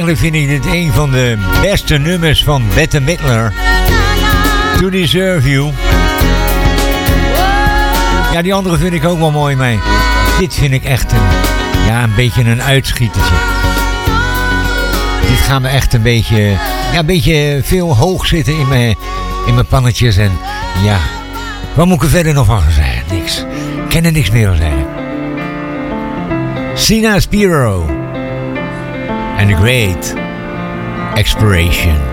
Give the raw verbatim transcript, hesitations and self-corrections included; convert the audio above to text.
Eigenlijk vind ik dit een van de beste nummers van Bette Midler. To Deserve You. Ja, die andere vind ik ook wel mooi, maar dit vind ik echt een, ja, een beetje een uitschietertje. Dit gaan we echt een beetje, ja, een beetje veel hoog zitten in mijn, in mijn pannetjes. En ja, wat moet ik er verder nog van zeggen? Niks. Ik kan er niks meer van zeggen. Sina Spiro. And the Great Exploration.